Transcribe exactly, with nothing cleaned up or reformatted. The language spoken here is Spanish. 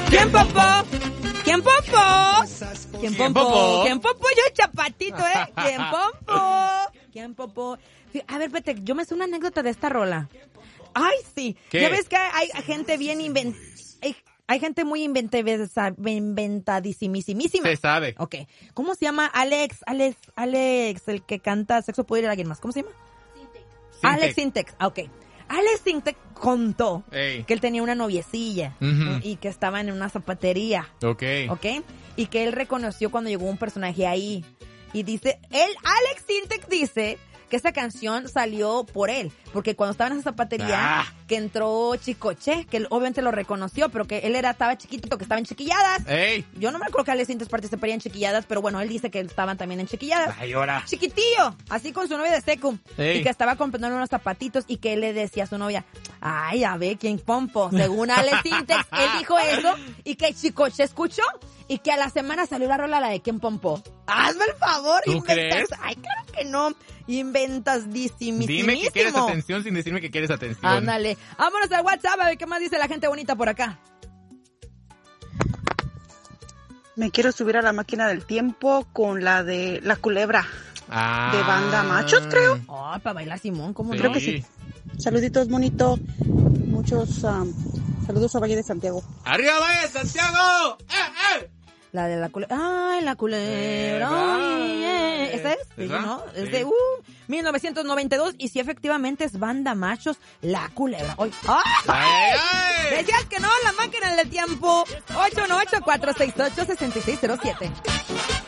¿Quién popó? ¿Quién popó? ¿Quién popó? ¿Quién popó? Yo el chapatito, ¿eh? ¿Quién popó? ¿Quién popó? A ver, vete, yo me sé una anécdota de esta rola. Ay, sí. ¿Qué? Ya ves que hay gente bien invent... Hay, hay gente muy inventadiza- inventadísimísima. Se sabe. Ok. ¿Cómo se llama? Alex, Alex, Alex, el que canta Sexo, Poder y alguien más. ¿Cómo se llama? Sintex. Alex Sintek. Ah, ok. Alex Sintek contó Ey. que él tenía una noviecilla Ujú. y que estaba en una zapatería. Ok. ¿Ok? Y que él reconoció cuando llegó un personaje ahí. Y dice, él, Alex Sintek dice que esa canción salió por él. Porque cuando estaba en esa zapatería, Ah. que entró Chicoche, que él obviamente lo reconoció, pero que él era estaba chiquitito, que estaba en Chiquilladas. Ey. Yo no me acuerdo que Alex Sintek participaría en Chiquilladas, pero bueno, él dice que estaban también en Chiquilladas. Ay, ahora. Chiquitillo, así con su novia de secu. Ey. Y que estaba comprando unos zapatitos y que él le decía a su novia, ay, a ver, ¿quién pompo? Según Alex Sintek, él dijo eso y que Chicoche escuchó y que a la semana salió la rola la de ¿quién pompo? Hazme el favor, ¿Tú inventas. crees? Ay, claro que no. Inventas disimísimo. Dime que quieres atención sin decirme que quieres atención. Ándale. Vámonos al WhatsApp a ver qué más dice la gente bonita por acá. Me quiero subir a la máquina del tiempo con la de La Culebra, Ah. de Banda Machos, creo. Ay, para bailar Simón, ¿cómo Sí. no? Creo que sí. Saluditos, bonito. Muchos um, saludos a Valle de Santiago. ¡Arriba, Valle, Santiago! ¡Eh, eh! La de la culebra. ¡Ay, la culebra! Eh, Ay, eh. ¿Esa es? Sí, ¿Verdad? ¿no? Es Sí. de uh, mil novecientos noventa y dos. Y sí, efectivamente es Banda Machos, la culebra. Hoy. ¡Ay! ¡Ay, ay! Decías que no, la máquina del tiempo. ocho uno ocho, cuatro seis ocho, seis seis cero siete.